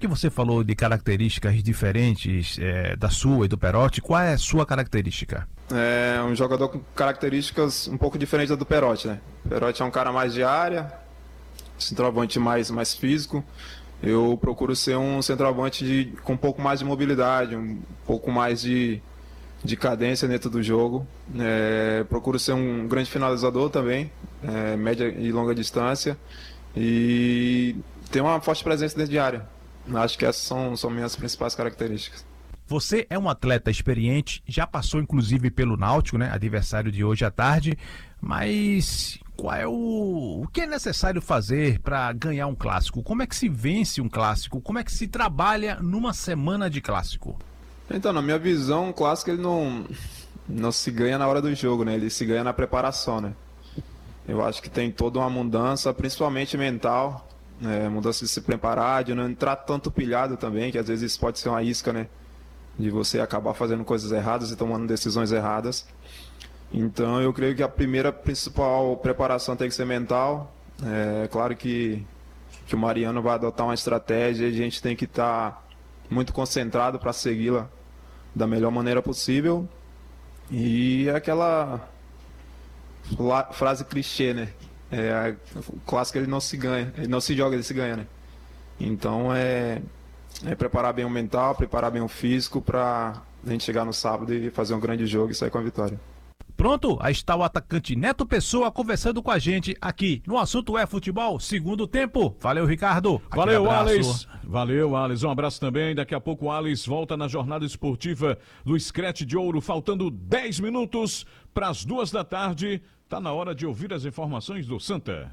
que você falou de características diferentes da sua e do Perotti, qual é a sua característica? É um jogador com características um pouco diferentes da do Perotti, né? O Perotti é um cara mais de área, centroavante mais físico. Eu procuro ser um centroavante com um pouco mais de mobilidade, um pouco mais de cadência dentro do jogo. Procuro ser um grande finalizador também, média e longa distância. E ter uma forte presença dentro de área. Acho que essas são minhas principais características. Você é um atleta experiente, já passou inclusive pelo Náutico, né, adversário de hoje à tarde, mas qual é o que é necessário fazer para ganhar um clássico? Como é que se vence um clássico? Como é que se trabalha numa semana de clássico? Então, na minha visão, um clássico ele não se ganha na hora do jogo, né? Ele se ganha na preparação, né? Eu acho que tem toda uma mudança, principalmente mental, mudança de se preparar, de não entrar tanto pilhado também, que às vezes isso pode ser uma isca, né? De você acabar fazendo coisas erradas e tomando decisões erradas. Então eu creio que a principal preparação tem que ser mental. Claro que o Mariano vai adotar uma estratégia e a gente tem que estar muito concentrado para segui-la da melhor maneira possível. E é aquela frase clichê, né? O clássico ele não se ganha, ele não se joga, ele se ganha, né? Então preparar bem o mental, preparar bem o físico para a gente chegar no sábado e fazer um grande jogo e sair com a vitória. Pronto, aí está o atacante Neto Pessoa conversando com a gente aqui no Assunto é Futebol, segundo tempo. Valeu, Ricardo. Valeu, Ales. Valeu, Ales. Um abraço também. Daqui a pouco o Ales volta na jornada esportiva do Scratch de Ouro, faltando 10 minutos para as 2 da tarde. Tá na hora de ouvir as informações do Santa.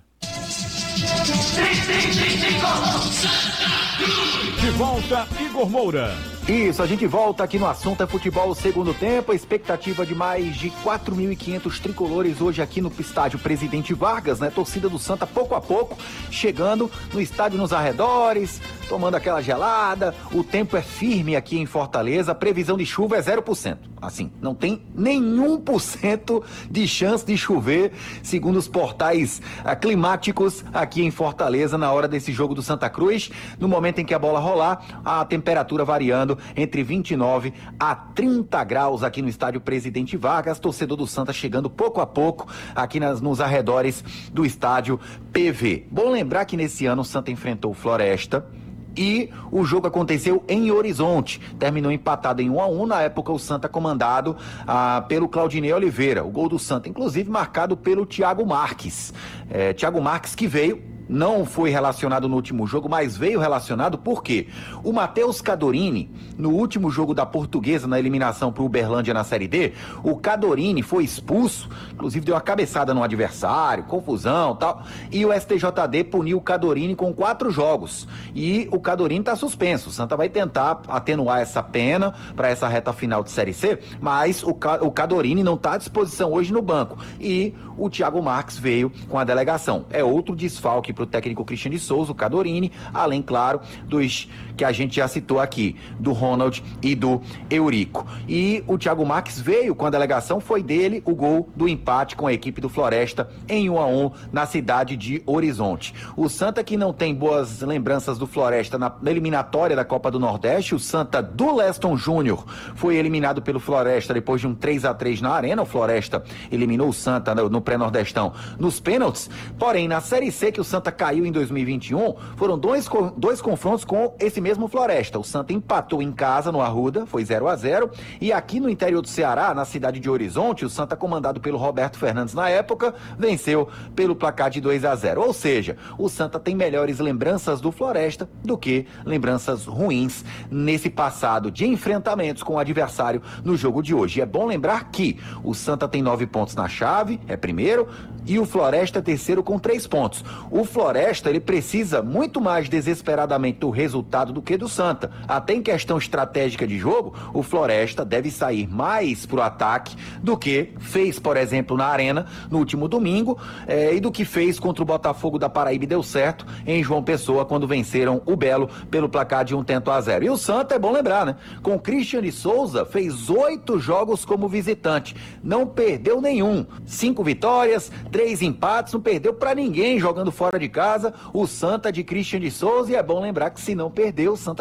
De volta, Igor Moura. Isso, a gente volta aqui no Assunto é Futebol, segundo tempo, a expectativa de mais de 4.500 tricolores hoje aqui no estádio Presidente Vargas, né? Torcida do Santa pouco a pouco, chegando no estádio nos arredores, tomando aquela gelada, o tempo é firme aqui em Fortaleza, a previsão de chuva é 0%, assim, não tem nenhum por cento de chance de chover, segundo os portais climáticos aqui em Fortaleza, na hora desse jogo do Santa Cruz, no momento em que a bola rolar, a temperatura variando entre 29 a 30 graus aqui no estádio Presidente Vargas, torcedor do Santa chegando pouco a pouco aqui nos arredores do estádio PV. Bom lembrar que nesse ano o Santa enfrentou o Floresta e o jogo aconteceu em Horizonte, terminou empatado em 1-1, na época o Santa comandado pelo Claudinei Oliveira, o gol do Santa inclusive marcado pelo Thiago Marques, Thiago Marques que veio, não foi relacionado no último jogo, mas veio relacionado porque o Matheus Cadorini, no último jogo da Portuguesa, na eliminação para o Uberlândia na Série D, o Cadorini foi expulso, inclusive deu uma cabeçada no adversário, confusão e tal, e o STJD puniu o Cadorini com 4 jogos, e o Cadorini está suspenso. O Santa vai tentar atenuar essa pena para essa reta final de Série C, mas o Cadorini não está à disposição hoje no banco, e o Thiago Marques veio com a delegação. É outro desfalque para o técnico Cristiano de Souza, o Cadorini, além, claro, dos que a gente já citou aqui, do Ronald e do Eurico. E o Thiago Marques veio com a delegação, foi dele o gol do empate com a equipe do Floresta em 1-1 na cidade de Horizonte. O Santa, que não tem boas lembranças do Floresta na eliminatória da Copa do Nordeste, o Santa do Leston Júnior foi eliminado pelo Floresta depois de um 3-3 na Arena. O Floresta eliminou o Santa no pré-nordestão nos pênaltis, porém na Série C que o Santa caiu em 2021, foram dois confrontos com esse mesmo Floresta. O Santa empatou em casa no Arruda, foi 0-0, e aqui no interior do Ceará, na cidade de Horizonte, o Santa, comandado pelo Roberto Fernandes na época, venceu pelo placar de 2-0. Ou seja, o Santa tem melhores lembranças do Floresta do que lembranças ruins nesse passado de enfrentamentos com o adversário no jogo de hoje. E é bom lembrar que o Santa tem 9 pontos na chave, é primeiro, e o Floresta é terceiro com 3 pontos. O Floresta, ele precisa muito mais desesperadamente do resultado do que do Santa. Até em questão estratégica de jogo, o Floresta deve sair mais pro ataque do que fez, por exemplo, na Arena no último domingo, e do que fez contra o Botafogo da Paraíba, e deu certo em João Pessoa quando venceram o Belo pelo placar de 1-0. E o Santa, é bom lembrar, né? Com Cristiano de Souza, fez 8 jogos como visitante, não perdeu nenhum, 5 vitórias, 3 empates, não perdeu pra ninguém jogando fora de casa, o Santa de Cristiano de Souza, e é bom lembrar que se não perdeu, o Santa